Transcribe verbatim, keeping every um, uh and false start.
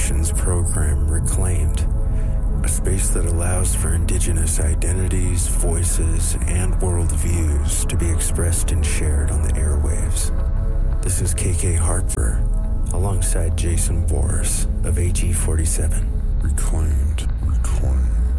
station's program Reclaimed, a space that allows for indigenous identities, voices, and worldviews to be expressed and shared on the airwaves. This is K K Harper, alongside Jason Boris of A G forty-seven. Reclaimed.